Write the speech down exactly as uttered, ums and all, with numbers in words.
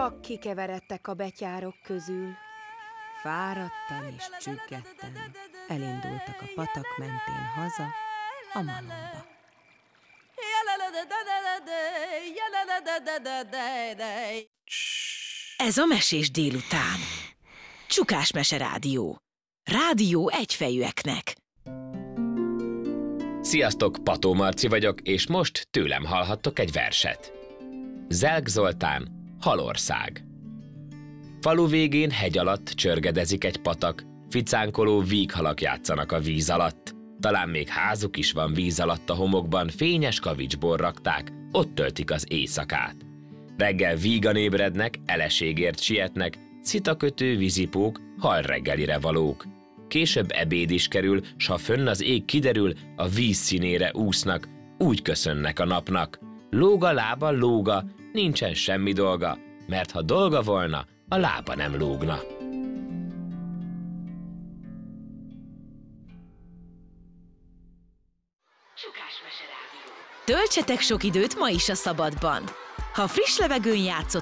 csak kikeveredtek a betyárok közül. Fáradtan és csüggetten elindultak a patak mentén haza a malomba. Ez a Mesés délután. Csukás Mese Rádió. Rádió egyfejűeknek. Sziasztok, Pató Marci vagyok, és most tőlem hallhattok egy verset. Zelk Zoltán, Halország. Falu végén hegy alatt csörgedezik egy patak, ficánkoló víghalak játszanak a víz alatt. Talán még házuk is van víz alatt a homokban, fényes kavicsból rakták, ott töltik az éjszakát. Reggel vígan ébrednek, eleségért sietnek, szitakötő vízipók, hal reggelire valók. Később ebéd is kerül, s ha fönn az ég kiderül, a víz színére úsznak, úgy köszönnek a napnak. Lóga lába, lóga, nincsen semmi dolga, mert ha dolga volna, a lába nem lógna. Töltsetek sok időt ma is a szabadban. Ha friss levegőn játszott,